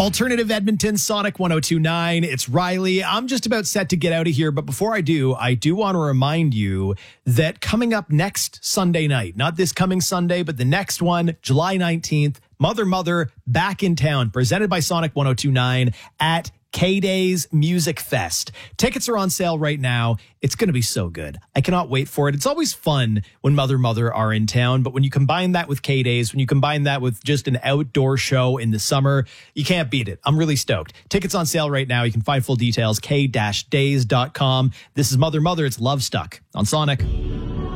Alternative Edmonton, Sonic 102.9. It's Riley. I'm just about set to get out of here, but before I do want to remind you that coming up next Sunday night, not this coming Sunday, but the next one, July 19th, Mother back in town, presented by Sonic 102.9 at K-Days Music Fest. Tickets are on sale right now. It's going to be so good. I cannot wait for it. It's always fun when Mother are in town, but when you combine that with K-Days, when you combine that with just an outdoor show in the summer, you can't beat it. I'm really stoked. Tickets on sale right now. You can find full details, k-days.com. This is Mother. It's Love Stuck on Sonic.